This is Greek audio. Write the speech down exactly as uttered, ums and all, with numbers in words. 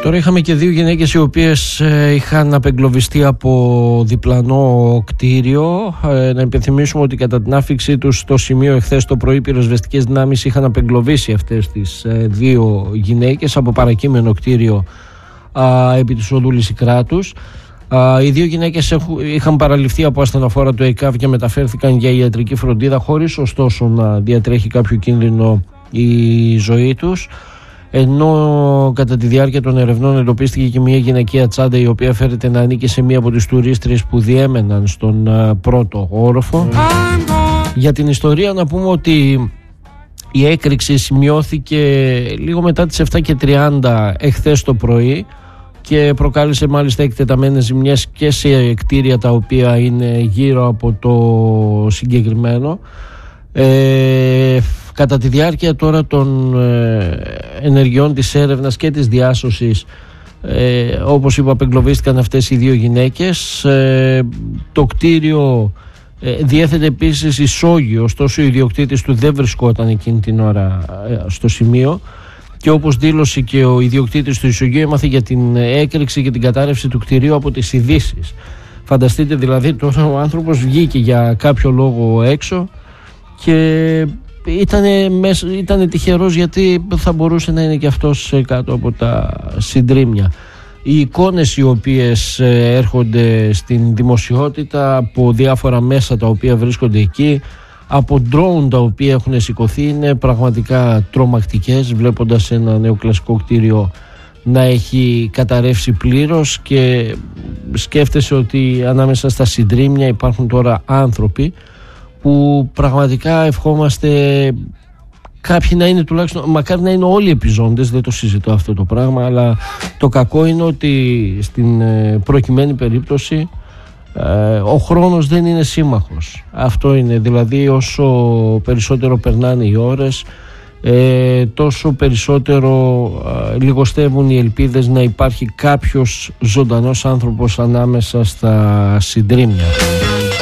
Τώρα είχαμε και δύο γυναίκες οι οποίες ε, είχαν απεγκλωβιστεί από διπλανό κτίριο. Ε, να υπενθυμίσουμε ότι κατά την άφηξή τους στο σημείο εχθές το πρωί πυροσβεστικές δυνάμεις είχαν απεγκλωβίσει αυτές τις ε, δύο γυναίκες από παρακείμενο κτίριο ε, επί της οδού Λυσικράτους. Uh, οι δύο γυναίκες έχουν, είχαν παραληφθεί από ασθενοφόρα του ΕΚΑΒ και μεταφέρθηκαν για ιατρική φροντίδα, χωρίς ωστόσο να διατρέχει κάποιο κίνδυνο η ζωή τους, ενώ κατά τη διάρκεια των ερευνών εντοπίστηκε και μια γυναικεία τσάντα η οποία φέρεται να ανήκει σε μία από τις τουρίστριες που διέμεναν στον uh, πρώτο όροφο. Για την ιστορία να πούμε ότι η έκρηξη σημειώθηκε λίγο μετά τις επτά και τριάντα εχθές το πρωί και προκάλεσε μάλιστα εκτεταμένες ζημιές και σε κτίρια τα οποία είναι γύρω από το συγκεκριμένο. Ε, κατά τη διάρκεια τώρα των ε, ενεργειών της έρευνας και της διάσωσης, ε, όπως είπα, απεγκλωβίστηκαν αυτές οι δύο γυναίκες. Ε, το κτίριο ε, διέθετε επίσης ισόγειο, ωστόσο ο ιδιοκτήτης του δεν βρισκόταν εκείνη την ώρα ε, στο σημείο. Και όπως δήλωσε και ο ιδιοκτήτης του ισογείου, έμαθε για την έκρηξη και την κατάρρευση του κτηρίου από τις ειδήσεις. Φανταστείτε δηλαδή, τώρα ο άνθρωπος βγήκε για κάποιο λόγο έξω και ήτανε, ήτανε τυχερός, γιατί θα μπορούσε να είναι και αυτός κάτω από τα συντρίμμια. Οι εικόνες οι οποίες έρχονται στην δημοσιότητα από διάφορα μέσα τα οποία βρίσκονται εκεί, από ντρόουν τα οποία έχουν σηκωθεί, είναι πραγματικά τρομακτικές, βλέποντας ένα νεοκλασικό κτίριο να έχει καταρρεύσει πλήρως και σκέφτεσαι ότι ανάμεσα στα συντρίμμια υπάρχουν τώρα άνθρωποι που πραγματικά ευχόμαστε κάποιοι να είναι, τουλάχιστον μακάρι να είναι όλοι επιζώντες, δεν το συζητώ αυτό το πράγμα, αλλά το κακό είναι ότι στην προκειμένη περίπτωση ο χρόνος δεν είναι σύμμαχος. Αυτό είναι, δηλαδή όσο περισσότερο περνάνε οι ώρες, ε, τόσο περισσότερο ε, λιγοστεύουν οι ελπίδες να υπάρχει κάποιος ζωντανός άνθρωπος ανάμεσα στα συντρίμμια.